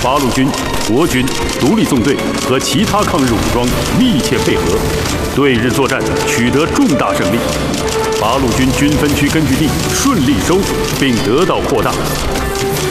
八路军、国军、独立纵队和其他抗日武装密切配合，对日作战取得重大胜利。八路军军分区根据地顺利收复并得到扩大。